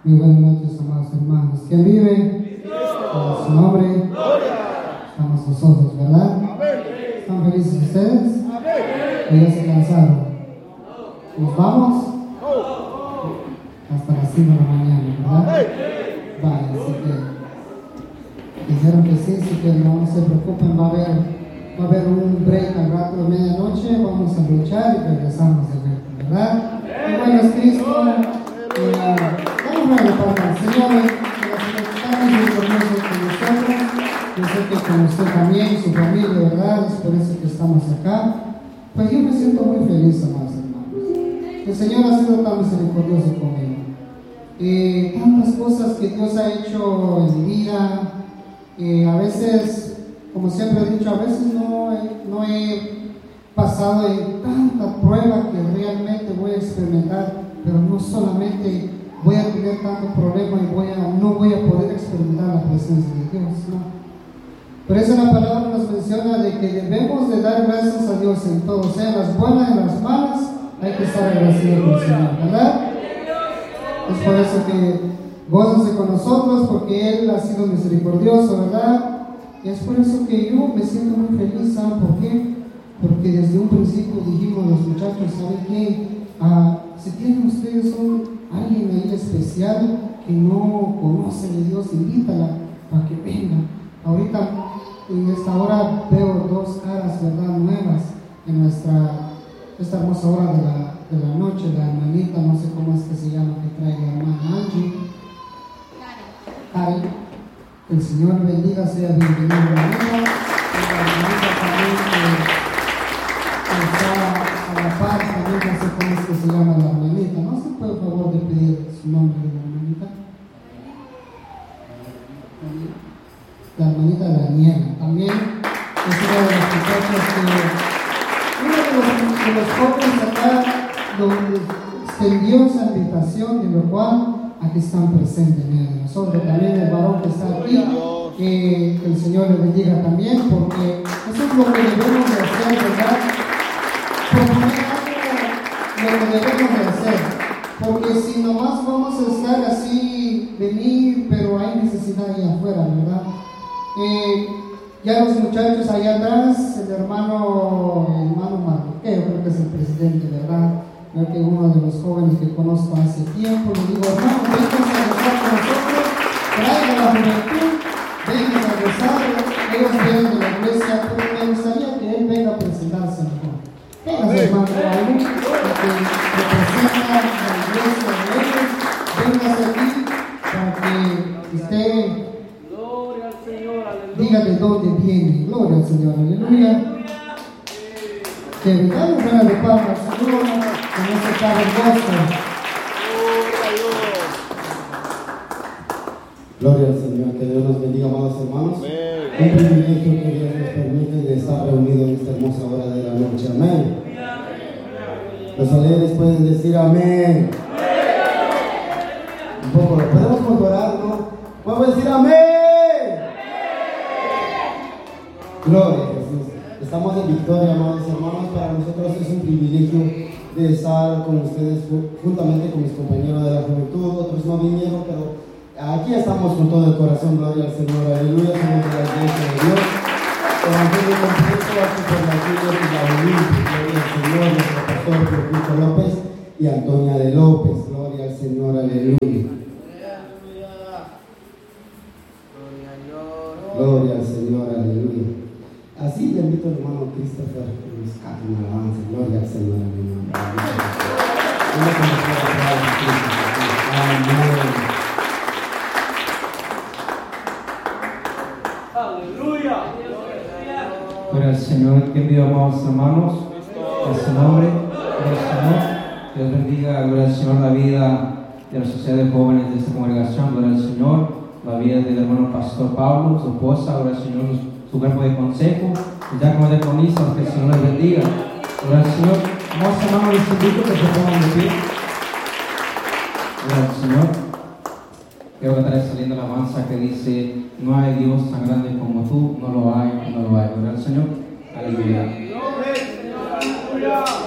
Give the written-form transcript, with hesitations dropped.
Muy buenas noches, amados hermanos. ¿Quién vive? A su nombre. Estamos nosotros, ¿verdad? ¿Están felices ustedes? ¿O ya se cansaron? ¿Nos vamos? Hasta las 5 de la mañana, ¿verdad? Vale, así que dijeron que sí, así que no se preocupen, va a haber un break al rato de medianoche, vamos a luchar y regresamos de vuelta, ¿verdad? Y bueno, es Cristo. Vamos a alabar al Señor, que la Secretaria es hermoso con nosotros. Yo sé que con usted también, su familia, ¿verdad? Es por eso que estamos acá. Pues yo me siento muy feliz, amados hermanos. El Señor ha sido tan misericordioso conmigo. Tantas cosas que Dios ha hecho en mi vida. A veces, como siempre he dicho, a veces no he pasado en tanta prueba que realmente voy a experimentar, pero no solamente voy a tener tanto problema y no voy a poder experimentar la presencia de Dios, no. Por eso la palabra nos menciona de que debemos de dar gracias a Dios en todo, sean las buenas y las malas, hay que estar agradecidos con el Señor, ¿verdad? Es por eso que gózase con nosotros, porque Él ha sido misericordioso, ¿verdad? Y es por eso que yo me siento muy feliz, ¿saben por qué? Porque desde un principio dijimos los muchachos, ¿saben qué? Si tienen ustedes alguien ahí especial que no conoce de Dios, invítala para que venga. Ahorita, en esta hora, veo dos caras, ¿verdad?, nuevas en esta hermosa hora de la noche. La hermanita, no sé cómo es que se llama, que trae la hermana Angie. Karen. El Señor bendiga, sea bienvenida, hermanita. La hermanita también que está a la par, también no sé cómo es que se llama la hermanita. ¿No se puede, por favor, de pedir su nombre de la hermanita? La hermanita Daniela, también es una de las muchachas que uno de los jóvenes acá donde extendió esa invitación, de lo cual aquí están presentes en medio de nosotros. También el varón que está aquí, que el Señor le bendiga también, porque eso es lo que debemos de hacer, ¿verdad? Lo que debemos de hacer, porque si nomás vamos a estar así, venir, pero hay necesidad allá afuera, ¿verdad? Ya los muchachos allá atrás, el hermano Marroqueo, creo que es el presidente, ¿verdad? Creo que uno de los jóvenes que conozco hace tiempo, le digo, hermano, vengan a rezar con nosotros, traigan la juventud, vengan a rezar, ellos vienen de la iglesia, pero me gustaría que él venga a presentarse mejor. Vengan, hermano, Raúl, que representa la iglesia de ellos, vengan aquí para que usted diga de dónde viene. Gloria al Señor, aleluya. Que damos una de palmas al Señor con ese cargo gozo. Gloria al Señor, que Dios nos bendiga, amados hermanos. Un privilegio que Dios nos permite de estar reunidos en esta hermosa hora de la noche. Amén. Los alegres pueden decir amén. Un poco, lo podemos mejorar, ¿no? Podemos decir amén. Gloria a Jesús. Estamos en victoria, amados hermanos. Para nosotros es un privilegio de estar con ustedes, juntamente con mis compañeros de la juventud. Otros no vinieron, pero aquí estamos con todo el corazón. Gloria al Señor, aleluya. Somos de la iglesia de Dios. Evangelio completo aquí por la iglesia de la Olimpia. Gloria al Señor, nuestro pastor Pedrito López y Antonia de López. Gloria al Señor, aleluya. Gloria al Señor, aleluya. Así le invito al hermano Christopher que nos cante una alabanza. Gloria al Señor, aleluya. Aleluya. Gloria al Señor. ¿Quién vive, amados hermanos? En su nombre, gloria al Señor. Dios bendiga, gloria al Señor, la vida de la sociedad de jóvenes de esta congregación. Gloria al Señor. La vida del hermano pastor Pablo, su esposa, gloria al Señor, su cuerpo de consejo, y ya como deconistas, que el Señor les bendiga. Gloria al Señor. Amados hermanos, les invito que se pongan de pie. Gloria al Señor. Quiero cantar esta linda alabanza que dice: no hay Dios tan grande como tú, no lo hay, no lo hay. Gloria al Señor. Aleluya.